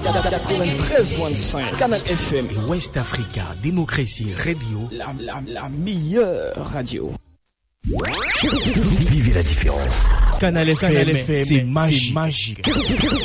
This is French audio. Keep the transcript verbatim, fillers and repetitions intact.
quatre-vingt-treize virgule cinq Canal F M. West Africa Démocratie Radio. La, la, la meilleure radio. Vivez la différence. Canal F M, c'est magique.